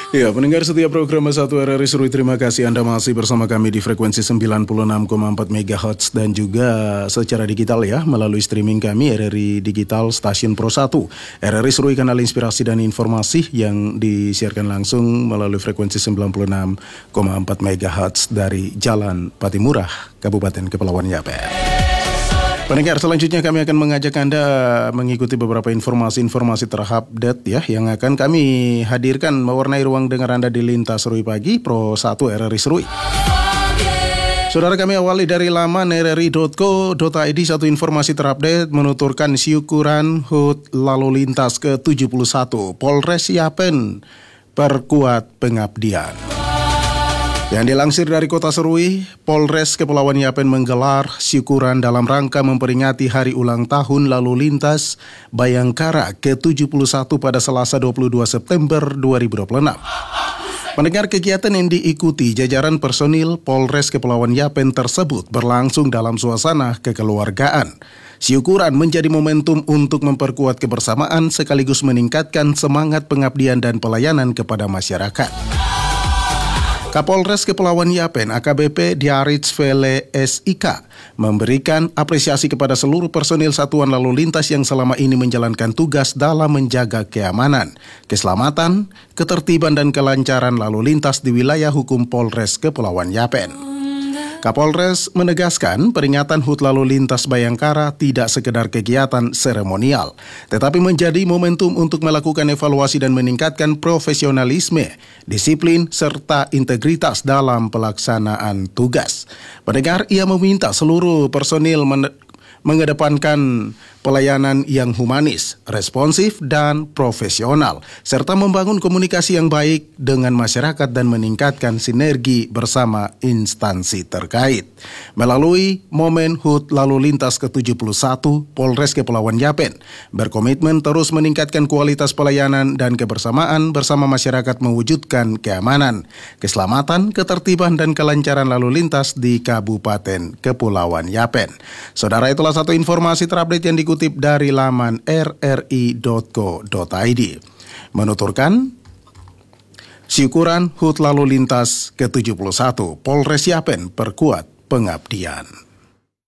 Ya, pendengar setiap program 1 RRI Serui, terima kasih Anda masih bersama kami di frekuensi 96,4 MHz dan juga secara digital ya, melalui streaming kami RRI Digital Stasiun Pro 1. RRI Serui, kanal inspirasi dan informasi yang disiarkan langsung melalui frekuensi 96,4 MHz dari Jalan Patimurah, Kabupaten Kepulauan Yapen. Pendengar, selanjutnya kami akan mengajak Anda mengikuti beberapa informasi-informasi terupdate ya, yang akan kami hadirkan mewarnai ruang dengar Anda di Lintas Serui Pagi Pro 1 RRI Serui. Saudara, kami awali dari laman rri.co.id. Satu informasi terupdate menuturkan syukuran HUT lalu lintas ke-71. Polres Yapen perkuat pengabdian. Yang dilansir dari Kota Serui, Polres Kepulauan Yapen menggelar syukuran dalam rangka memperingati Hari Ulang Tahun Lalu Lintas Bayangkara ke-71 pada Selasa 22 September 2026. Mendengar kegiatan yang diikuti jajaran personil Polres Kepulauan Yapen tersebut berlangsung dalam suasana kekeluargaan. Syukuran menjadi momentum untuk memperkuat kebersamaan sekaligus meningkatkan semangat pengabdian dan pelayanan kepada masyarakat. Kapolres Kepulauan Yapen AKBP Diarits Vele SIK memberikan apresiasi kepada seluruh personil satuan lalu lintas yang selama ini menjalankan tugas dalam menjaga keamanan, keselamatan, ketertiban dan kelancaran lalu lintas di wilayah hukum Polres Kepulauan Yapen. Kapolres menegaskan peringatan HUT lalu lintas Bayangkara tidak sekedar kegiatan seremonial, tetapi menjadi momentum untuk melakukan evaluasi dan meningkatkan profesionalisme, disiplin, serta integritas dalam pelaksanaan tugas. Pendengar, ia meminta seluruh personil mengedepankan pelayanan yang humanis, responsif, dan profesional, serta membangun komunikasi yang baik dengan masyarakat dan meningkatkan sinergi bersama instansi terkait. Melalui momen HUT Lalu Lintas ke-71, Polres Kepulauan Yapen berkomitmen terus meningkatkan kualitas pelayanan dan kebersamaan bersama masyarakat mewujudkan keamanan, keselamatan, ketertiban, dan kelancaran lalu lintas di Kabupaten Kepulauan Yapen. Saudara, itulah satu informasi terupdate yang dikutip dari laman rri.co.id. Menuturkan, syukuran HUT lalu lintas ke-71 Polres Yapen perkuat pengabdian.